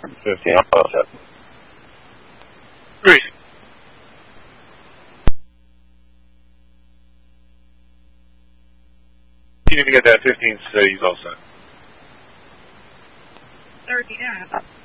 15. All set. Great. You need to get that 15 cities all set. 30, yeah.